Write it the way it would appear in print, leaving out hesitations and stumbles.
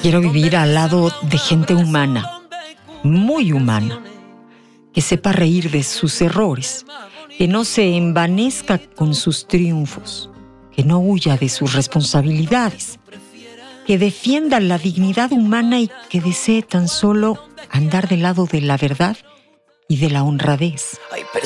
Quiero vivir al lado de gente humana, muy humana, que sepa reír de sus errores, que no se envanezca con sus triunfos, que no huya de sus responsabilidades, que defienda la dignidad humana y que desee tan solo andar del lado de la verdad y de la honradez.